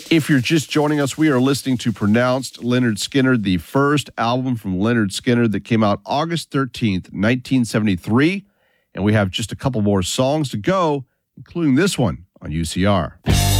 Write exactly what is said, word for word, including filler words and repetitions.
If you're just joining us, we are listening to Pronounced Lynyrd Skynyrd, the first album from Lynyrd Skynyrd that came out August thirteenth, nineteen seventy-three. And we have just a couple more songs to go, including this one on U C R.